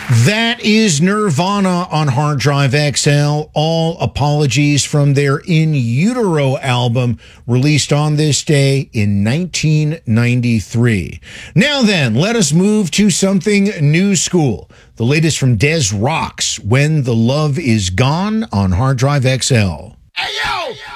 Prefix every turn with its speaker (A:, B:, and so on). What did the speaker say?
A: That is Nirvana on Hard Drive XL. All apologies from their In Utero album released on this day in 1993. Now then, let us move to something new school. The latest from Des Rocks, When the Love Is Gone on Hard Drive XL.
B: Hey, yo!